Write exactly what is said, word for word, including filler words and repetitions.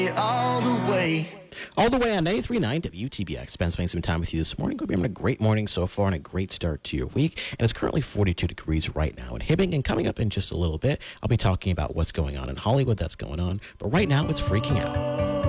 all the way. All the way on ninety-three point nine W T B X. Ben spending some time with you this morning. Hope you're having a great morning so far and a great start to your week. And it's currently forty-two degrees right now in Hibbing. And coming up in just a little bit, I'll be talking about what's going on in Hollywood, that's going on. But right now, it's freaking out.